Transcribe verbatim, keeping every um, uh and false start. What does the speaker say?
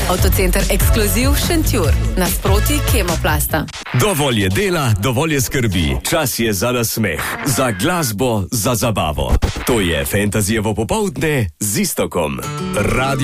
Avtocenter Ekskluziv Šentjur, nasproti Kemoplasta. Dovolj je dela, dovolj je skrbi. Čas je za nasmeh, za glasbo, za zabavo. To je Fantasyjevo popoldne z Iztokom. Radio